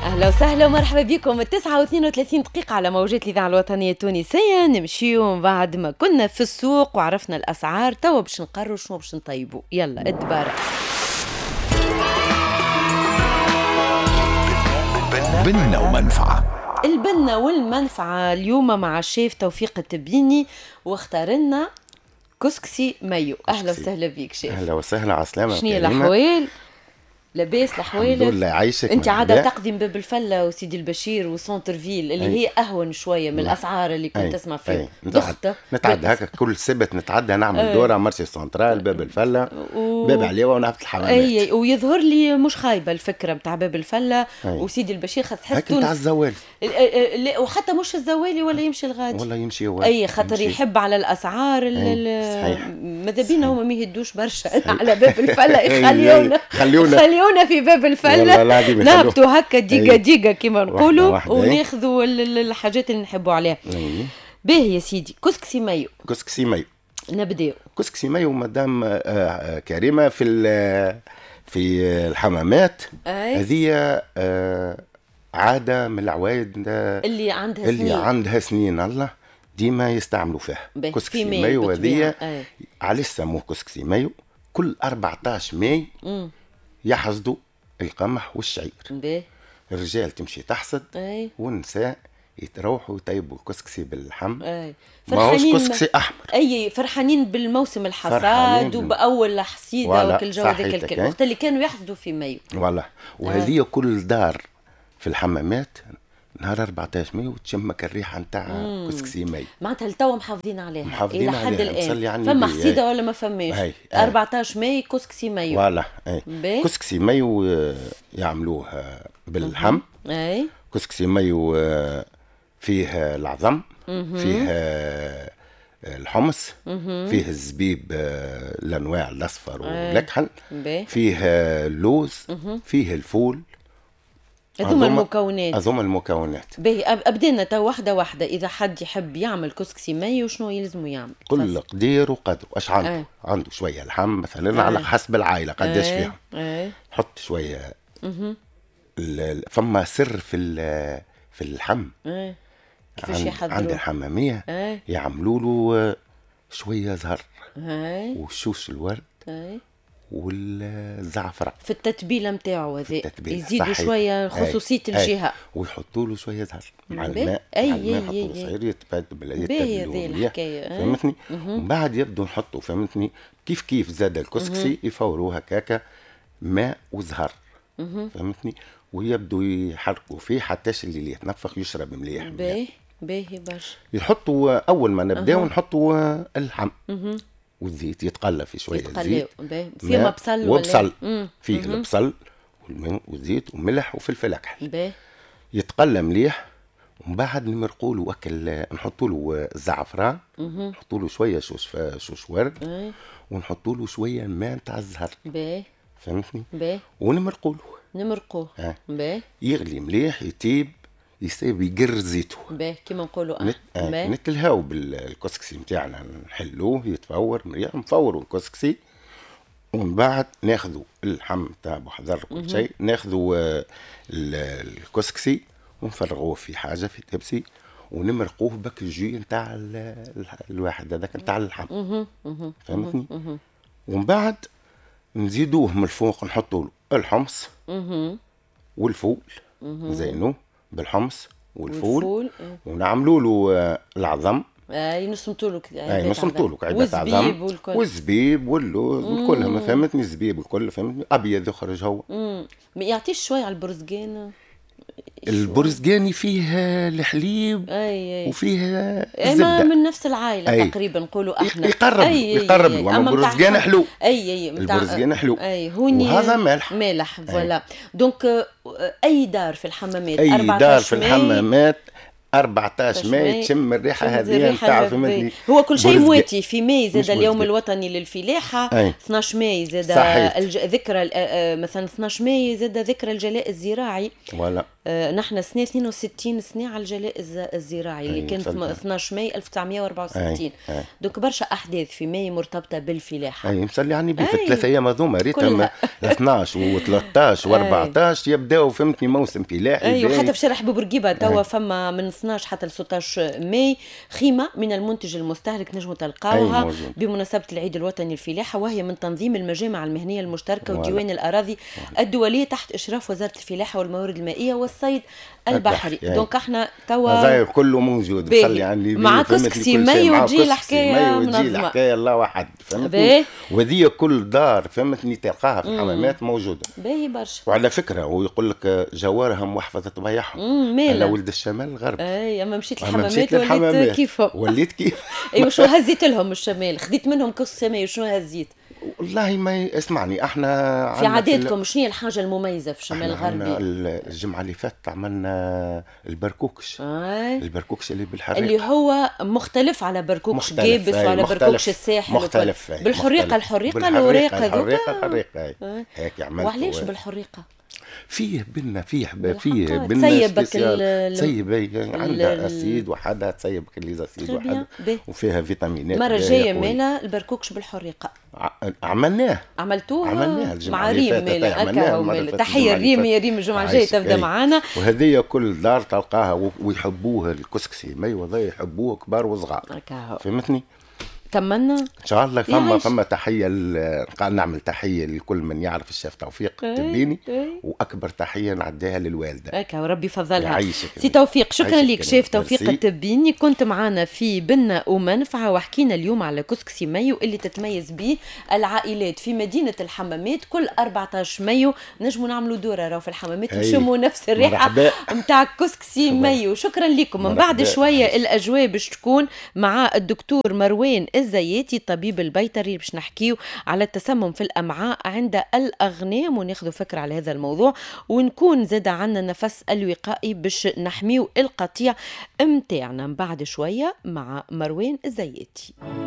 أهلا وسهلا ومرحبا بكم. 9:32 دقيقة على موجات الإذاعة الوطنية التونسية. نمشيو بعد ما كنا في السوق وعرفنا الأسعار، توا باش نقرروا شنو باش نطيبوا. يلا الدبارة. بنة ومنفعة. البنة والمنفعة اليوم مع الشيف توفيق التبيني، واختار لنا كسكسي مايو. أهلا وسهلا بك شيف. أهلا وسهلا، عسلامة. شنو الأحوال؟ لاباس الأحوال؟ الحمد لله، عايشك. انت عادة تقدم باب الفله وسيدي البشير وسونتر فيل اللي هي اهون شويه من الاسعار اللي كنت تسمع فيها. نتعدى هكا كل سبت، نتعدى نعمل دوره مرسي سنترال، باب الفله باب عليوه ونهبط الحمامات. اي ويظهر لي مش خايبه الفكره نتاع باب الفله وسيدي البشير، تحس تونس نتاع الزوالي وحتى مش الزوالي ولا يمشي الغادي ولا يمشي هو اي خاطر يحب على الاسعار. ماذا بينا هما ما يهدوش برشا على باب الفله، خليونا في باب الفله نهبطوا هكا ديقة ديقة كما نقولوا وناخذوا الحاجات اللي نحبوا عليها. باهي يا سيدي، كسكسي مايو. كسكسي مايو نبداو. كسكسي مايو مدام كريمة في الحمامات. هذه عادة من العوايد اللي عندها سنين الله ديما يستعملوا فيها. كسكسي مايو هذه علاش سموه كسكسي مايو؟ كل 14 ماي يحصدوا القمح والشعير. الرجال تمشي تحصد والنساء يتروحوا يطيبوا الكسكسي باللحم. ماهوش كسكسي احمر. اي فرحانين بالموسم الحصاد وباول حصيده وكل جو ذاك الوقت اللي كانوا يحصدوا في مايو. وهذه كل دار في الحمامات نهار 14 مايو تشمك الريحه نتاع كسكسي مايو. معناتها التوا محافظين عليها الى حد الان. فما حصيده ولا ما فماش؟ 14 ماي كسكسي مايو. كسكسي مايو يعملوه باللحم. كسكسي مايو فيه العظم، فيه الحمص، فيه الزبيب الانواع الاصفر والاكحل، فيه اللوز، فيه الفول. هذوما المكونات. باهي أبدينا تا واحدة. إذا حد يحب يعمل كسكسي مايو شنو يلزمو يعمل؟ كل قدير وقدر. اش عنده؟ عنده شوية لحم مثلا على حسب العائلة قداش فيها. حط شوية. فما سر في اللحم. كيفاش يحضروا؟ عند الحمامية يعملوا له شوية زهر وشوش الورد والزعفران في التتبيله نتاعو. هذه يزيدوا شويه خصوصيه الجهه ويحطوا له شويه زهر مع الماء. يحطوا صغير يتبدل فهمتني. ومن بعد يبدو نحطوا فهمتني كيف زاد الكسكسي يفوروا هكاكا ماء وزهر فهمتني، ويبدو يحركوا فيه حتى اللي يتنفخ يشرب مليح. باهي برشا. يحطوا اول ما نبداو نحطوا اللحم والزيت يتقلى في شويه زيت فيه بصل وبصل فيه البصل والزيت وملح وفلفل اكحل. يتقلى مليح ومن بعد نمرقوا له وكل نحطوا له الزعفران، نحطوا له شويه شوش ورد ونحطوا له شويه ماء نتاع الزهر. فهمتني. ونمرقوا له يغلي مليح يطيب يقر زيتو كيما نقولوا نتلهاو بالكسكسي نتاعنا نحلوه يتفور مريح نفوروا الكسكسي ومن بعد ناخذوا اللحم تاع بحذر كل شيء، ناخذوا الكسكسي ونفرغوه في حاجه في تبسي ونمرقوه بك الجي نتاع الواحد هذاك نتاع اللحم. فهمتني. ومن بعد نزيدوه من الفوق نحطوا له الحمص والفول نزينوه بالحمص والفول ونعملوا له العظم. نصمتوا له عدة عظم والزبيب واللوز وكلها فهمتني. الزبيب والكل فهمتني ابيض يخرج هو. ما يعطيش شويه على البرزقان؟ البرزقاني فيه الحليب وفيه الزبده من نفس العائله تقريبا نقولوا احنا. يقرب وانا البرزقان حلو. البرزقان حلو وهذا مالح فوالا. دونك اي دار في الحمامات، اي دار في الحمامات 14 ماي تشم الريحه هذه نتاع فهمتني. هو كل شيء مواتي في ماي زاد اليوم الوطني للفلاحه، 12 ماي زاد ذكرى مثلا 12 ماي زاد ذكرى الجلاء الزراعي. ولا نحن سنه 62 سنه على الجلاء الزراعي اللي كان 12 ماي 1964. دوك برشا احداث في ماي مرتبطه بالفلاحه. اي مسلي يعني في الثلاث ايام هذوما ريتهم 12 و13 و14 يبداو فهمتني موسم فلاحي. اي وحتى في شارع حبوب بورقيبه توا فما من 12 حتى ل 16 ماي خيمه من المنتج المستهلك نجموا تلقاوها بمناسبه العيد الوطني الفلاحه، وهي من تنظيم المجامع المهنيه المشتركه وديوان الاراضي الدوليه تحت اشراف وزاره الفلاحه والموارد المائيه والصيد البحري. دونك احنا توا هذا كله موجود بصلي يعني مع كسكسي ماي وتجي الحكايه منظمه، الحكايه الله واحد فهمتني. وذي كل دار فهمتني تلقاها في الحمامات موجوده باهي برشا. وعلى فكره ويقول لك جوارهم وحفظت ضياعهم. انا ولد الشمال الغرب. اي اما مشيت الحمامات وليت كيفهم. وليت كيف. ايوا شو هزيت لهم الشمال، خذيت منهم كسكسي ماي وشنو هزيت؟ والله ما اسمعني احنا في عاداتكم شنو هي الحاجه المميزه في الشمال الغربي؟ الجمعه اللي فاتت عملنا البركوكش. البركوكش اللي بالحريقه اللي هو مختلف على بركوكش جابس وعلى بركوكش الساحل مختلف. بالحريقه الوراق الحريقه هيك عملت. وعلاش بالحريقه؟ فيه بنا فيه بنا تسيبك تسيب عندها اسيد وحدها تسيبك الليزاسيد وحدها وفيها فيتامينات. المره الجايه مالا البركوكش بالحريقه عملتوها مع ريم مالا تحيه ريم الجمعه الجايه تبدا معانا. وهذه كل دار تلقاها ويحبوها الكسكسي ماي وذا يحبوه كبار وصغار فهمتني. تمنى ان شاء الله فما تحيه نعمل تحيه لكل من يعرف الشيف توفيق تبيني واكبر تحيه نعديها للوالده هكا وربي يفضلها. سي توفيق شكرا لك شيف توفيق التبيني، كنت معنا في بنة ومنفعه وحكينا اليوم على كسكسي مايو اللي تتميز به العائلات في مدينه الحمامات. كل 14 مايو نجموا نعملوا دوره راهو في الحمامات نشموا نفس الريحه نتاع كسكسي مايو. شكرا لكم. من بعد شويه الاجواء باش تكون مع الدكتور مروان الزياتي طبيب البيطري باش نحكيو على التسمم في الأمعاء عند الأغنام وناخذ فكرة على هذا الموضوع، ونكون زاد عنا نفس الوقائي باش نحميو القطيع متاعنا. بعد شوية مع مروان الزياتي.